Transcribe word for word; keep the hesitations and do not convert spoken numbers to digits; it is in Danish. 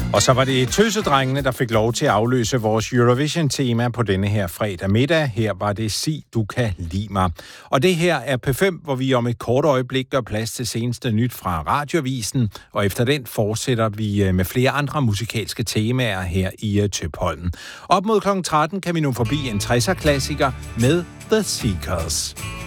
Og så var det Tøsedrengene, der fik lov til at afløse vores Eurovision-tema på denne her fredag middag. Her var det Sig, du kan lide mig. Og det her er P fem, hvor vi om et kort øjeblik gør plads til seneste nyt fra Radioavisen. Og efter den fortsætter vi med flere andre musikalske temaer her i Tøpholden. Op mod klokken tretten kan vi nu forbi en tresser-klassiker med The Seekers.